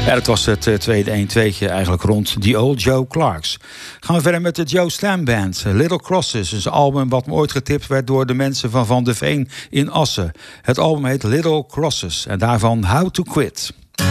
Ja, dat was het tweede 1-2'tje eigenlijk rond The Old Joe Clarks. Gaan we verder met de Joe Slam Band. Little Crosses, een album wat me ooit getipt werd door de mensen van de Veen in Assen. Het album heet Little Crosses en daarvan How to Quit.